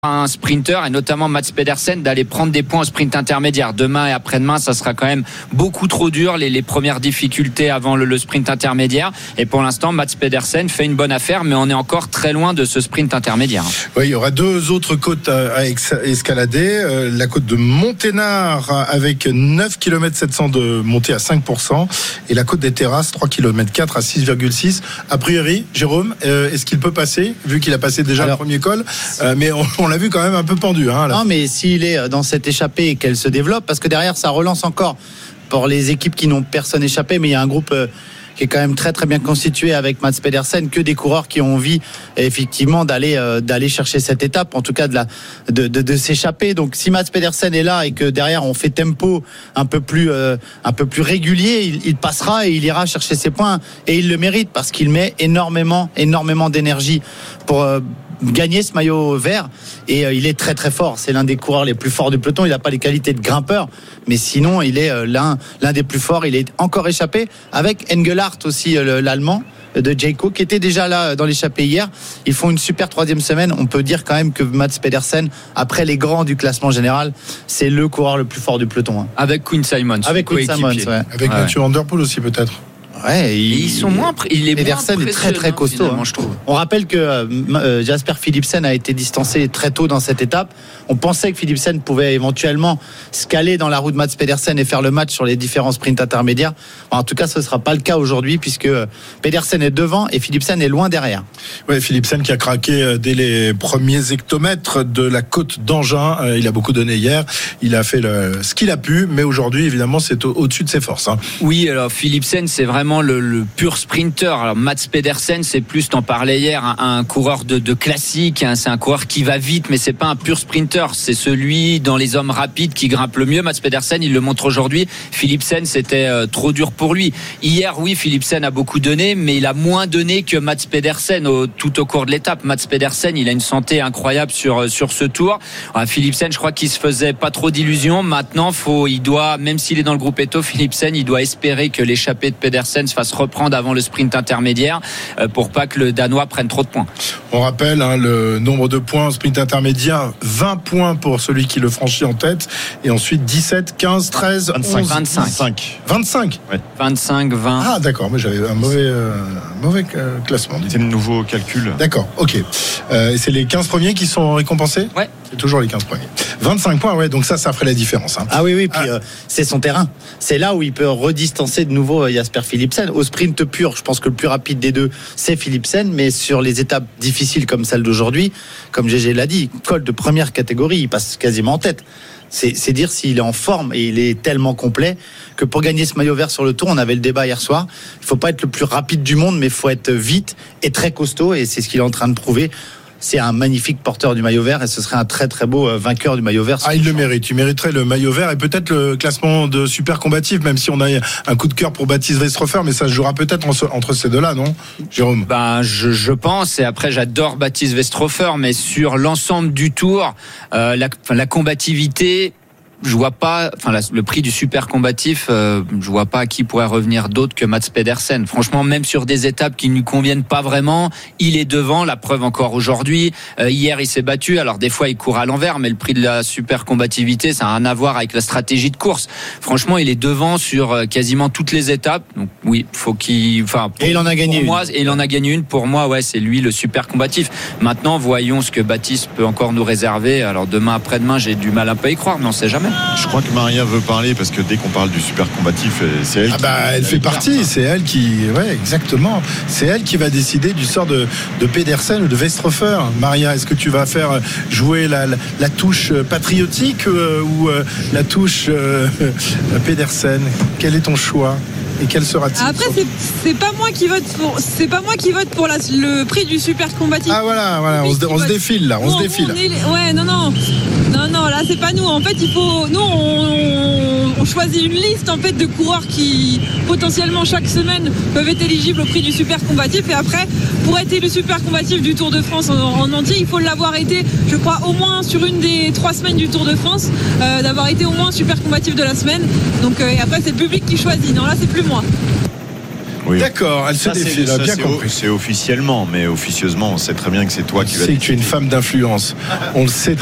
un sprinter et notamment Mats Pedersen d'aller prendre des points au sprint intermédiaire. Demain et après-demain, ça sera quand même beaucoup trop dur, les premières difficultés avant le sprint intermédiaire. Et pour l'instant, Mats Pedersen fait une bonne affaire, mais on est encore très loin de ce sprint intermédiaire. Oui, il y aura deux autres côtes à escalader. La côte de Monténard avec 9 km 700 de montée à 5% et la côte des Terrasses 3 km 4 à 6,6. A priori, Jérôme, est-ce qu'il peut passer, vu qu'il a passé déjà le premier col, mais on l'a vu quand même un peu pendu. Non, mais s'il est dans cette échappée et qu'elle se développe, parce que derrière ça relance encore pour les équipes qui n'ont personne échappé, mais il y a un groupe qui est quand même très très bien constitué avec Mats Pedersen, que des coureurs qui ont envie effectivement d'aller chercher cette étape, en tout cas de s'échapper. Donc si Mats Pedersen est là et que derrière on fait tempo un peu plus régulier, il passera et il ira chercher ses points, et il le mérite parce qu'il met énormément d'énergie pour gagner ce maillot vert, et il est très très fort. C'est l'un des coureurs les plus forts du peloton. Il n'a pas les qualités de grimpeur, mais sinon il est l'un des plus forts. Il est encore échappé avec Engelhardt aussi, l'allemand de Jayco, qui était déjà là dans l'échappée hier. Ils font une super troisième semaine. On peut dire quand même que Mats Pedersen, après les grands du classement général, c'est le coureur le plus fort du peloton. Avec Quinn Simmons. Avec Quinn Simmons, ouais. Avec Mathieu Van Der Poel aussi peut-être. Ouais, ils sont moins. Pedersen est très très costaud. Je trouve. On rappelle que Jasper Philipsen a été distancé très tôt dans cette étape. On pensait que Philipsen pouvait éventuellement se caler dans la roue de Mats Pedersen et faire le match sur les différents sprints intermédiaires. En tout cas, ce ne sera pas le cas aujourd'hui, puisque Pedersen est devant et Philipsen est loin derrière. Oui, Philipsen qui a craqué dès les premiers hectomètres de la côte d'Angin. Il a beaucoup donné hier. Il a fait ce qu'il a pu, mais aujourd'hui, évidemment, c'est au-dessus de ses forces. Oui, alors Philipsen, c'est vraiment le pur sprinter. Alors Mats Pedersen, c'est plus, t'en parlais hier, un coureur de classique. C'est un coureur qui va vite, mais c'est pas un pur sprinter. C'est celui dans les hommes rapides qui grimpe le mieux. Mats Pedersen, il le montre aujourd'hui. Philipsen, c'était trop dur pour lui. Hier, oui, Philipsen a beaucoup donné, mais il a moins donné que Mats Pedersen tout au cours de l'étape. Mats Pedersen, il a une santé incroyable sur ce tour. Alors, Philipsen, je crois qu'il se faisait pas trop d'illusions. Maintenant, il doit, même s'il est dans le groupe Eto, Philipsen, il doit espérer que l'échappée de Pedersen se fasse reprendre avant le sprint intermédiaire pour pas que le Danois prenne trop de points. On rappelle le nombre de points au sprint intermédiaire, 20 points pour celui qui le franchit en tête, et ensuite 17, 15, 13, 11, 25. Ouais. 25, 20. Ah d'accord, mais j'avais un mauvais classement. C'est le nouveau calcul. D'accord, ok. Et c'est les 15 premiers qui sont récompensés ? Ouais. C'est toujours les 15 premiers. 25 points, ouais, donc ça ferait la différence. Ah oui, puis c'est son terrain. C'est là où il peut redistancer de nouveau Jasper Philipsen. Au sprint pur, je pense que le plus rapide des deux, c'est Philipsen, mais sur les étapes difficiles comme celle d'aujourd'hui, comme Gégé l'a dit, col de première catégorie, il passe quasiment en tête. C'est dire s'il est en forme, et il est tellement complet que pour gagner ce maillot vert sur le tour, on avait le débat hier soir, il faut pas être le plus rapide du monde, mais il faut être vite et très costaud, et c'est ce qu'il est en train de prouver. C'est un magnifique porteur du maillot vert, et ce serait un très très beau vainqueur du maillot vert. Il le mérite. Il mériterait le maillot vert et peut-être le classement de super combatif, même si on a un coup de cœur pour Baptiste Westrhofer, mais ça se jouera peut-être entre ces deux-là, non, Jérôme ? Je pense, et après j'adore Baptiste Westrhofer, mais sur l'ensemble du tour, la combativité, je vois pas, le prix du super combatif, je vois pas à qui pourrait revenir d'autre que Mats Pedersen. Franchement, même sur des étapes qui ne lui conviennent pas vraiment, il est devant, la preuve encore aujourd'hui. Hier, il s'est battu. Alors, des fois, il court à l'envers, mais le prix de la super combativité, ça a rien à voir avec la stratégie de course. Franchement, il est devant sur quasiment toutes les étapes. Donc, oui, faut qu'il, et il en a gagné une. Et il en a gagné une. Pour moi, ouais, c'est lui le super combatif. Maintenant, voyons ce que Baptiste peut encore nous réserver. Alors, demain, après-demain, j'ai du mal un peu à y croire, mais on sait jamais. Je crois que Maria veut parler parce que dès qu'on parle du super combatif, c'est elle. Elle fait partie. C'est elle qui, exactement. C'est elle qui va décider du sort de Pedersen ou de Westrhofer. Maria, est-ce que tu vas faire jouer la touche patriotique ou la touche Pedersen ? Quel est ton choix ? Et quel sera-t-il ? Après, c'est pas moi qui vote pour le prix du super combatif. Ah voilà, on se défile là, on se défile. Non, là c'est pas nous. En fait, on choisit une liste en fait de coureurs qui potentiellement chaque semaine peuvent être éligibles au prix du super combatif, et après pour être élu super combatif du Tour de France en entier, il faut l'avoir été, je crois, au moins sur une des 3 semaines du Tour de France, d'avoir été au moins super combatif de la semaine. Donc et après c'est le public qui choisit. Non, là c'est plus moi. Oui. D'accord, elle se Ça, défile, ça, bien compris. c'est officiellement, mais officieusement, on sait très bien que c'est toi qui vas C'est que tu es une femme d'influence. On le sait